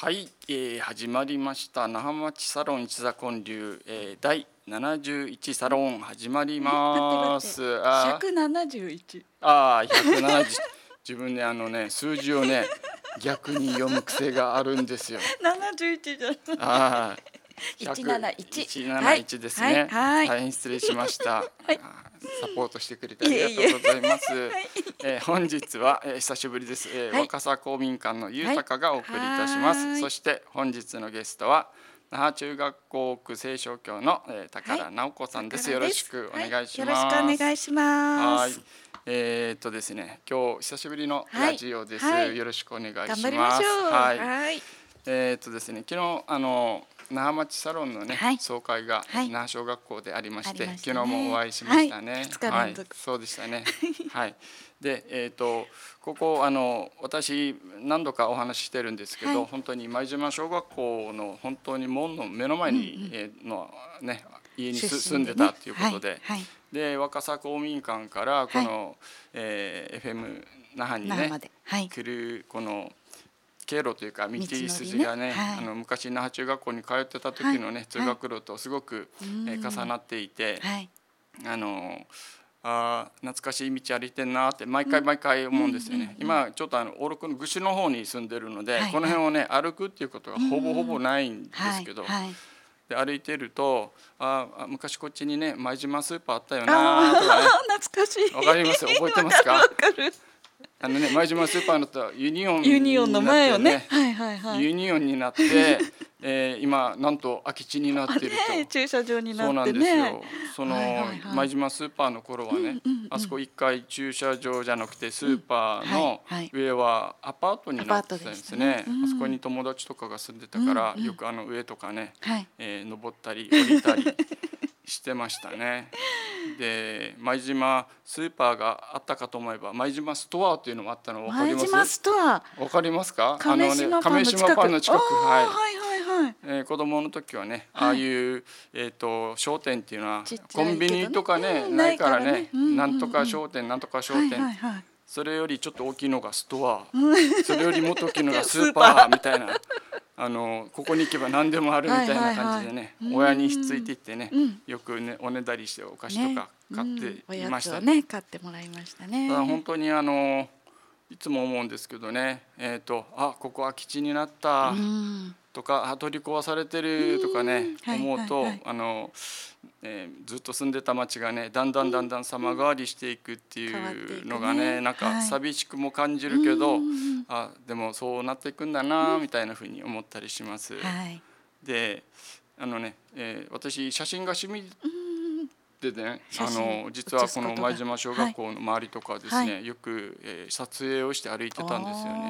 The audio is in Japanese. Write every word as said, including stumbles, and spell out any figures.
はい、えー、始まりました那覇町サロン一座建立、えー、だいななじゅういちサロン始まります。 ひゃくななじゅういち。 ああ、ひゃくななじゅう。自分ねあのね数字をね逆に読む癖があるんですよ。 ななじゅういちじゃない。 ああ、 いちなないち。 いちなないちですね。 はい。 大変失礼しました。 はい。 サポートしてくれてありがとうございます。 いえいえはいえー、本日は、えー、久しぶりです。えーはい若狭公民館のゆうたかがお送りいたします。 はいそして本日のゲストは那覇中学校区青少教の、えー、高田直子さんです。よろしくお願いします。 はい、よろしくお願いしまはい。 す。 えー、っとですね、今日久しぶりのラジオです。 はいはい、 よろしくお願いします。 頑張りましょう。 はい。 はいえー、っとですね、昨日あの那覇町サロンのね、 はい総会が、 はい、 那覇小学校でありまして、 ありましたね、 昨日もお会いしましたね。 はい、ふつか連続、 はい、そうでしたね。はい。で、えー、とここあの私何度かお話ししてるんですけど、はい、本当に舞島小学校の本当に門の目の前に、うんうん、えー、のね家に住んでたということで、はいはい、で若狭公民館からこの、はい、えー、エフエム 那覇にね、はい、来るこの経路というか道筋がね、はい、あの昔那覇中学校に通ってた時のね、はい、通学路とすごく、はい、えー、重なっていて、はい、あのあ懐かしい道歩いてんなって毎回毎回思うんですよね。うん、今ちょっとあの大六の具志の方に住んでるので、はい、この辺をね歩くっていうことがほぼほぼないんですけど、はいはい、で歩いてるとあ昔こっちにね舞島スーパーあったよなとかね、 懐かしい。 わかります覚えてますか？ わかるあのね舞島スーパーのとユニオンユニオンの前をね、はいはいはい、 ユニオンになって、えー、今なんと空き地になっていると、 ね、駐車場になってね。そうなんですよ。その、はいはいはい、舞島スーパーの頃はね、うんうんうん、あそこいっかい駐車場じゃなくてスーパーの上はアパートになってたんですね。あ, ね、うん、あそこに友達とかが住んでたから、うんうん、よくあの上とかね、はい、えー、登ったり降りたりしてましたね。で舞島スーパーがあったかと思えば舞島ストアというのもあったの分かります？ 舞島ストア分かりますか？ 亀島パンの近く、 亀島パンの近く、はい、 はいはいはい、 えー、子供の時はね、はい、ああいう、えー、と商店っていうのはコンビニとかね、うん、ないからね、うんうんうん、なんとか商店なんとか商店、はいはいはい、それよりちょっと大きいのがストアそれよりもっと大きいのがスーパーみたいなあのここに行けば何でもあるみたいな感じでね、はいはいはい、親にひっついていってね、うん、よくねおねだりしてお菓子とか買っていました、ね、 ね、うん、おやつをね買ってもらいましたね。 だから本当にあのいつも思うんですけどね、えーと、あここ空き地になったとか、あ取り壊されてるとかね、思うと、はいはいはい、あのえー、ずっと住んでた町がねだんだんだんだん様変わりしていくっていうのがね、ね、なんか寂しくも感じるけど、はい、あでもそうなっていくんだなみたいなふうに思ったりします。はい、であのね、えー、私写真が趣味でね、あの実はこの舞島小学校の周りとかですね、はい、よく、えー、撮影をして歩いてたんですよね。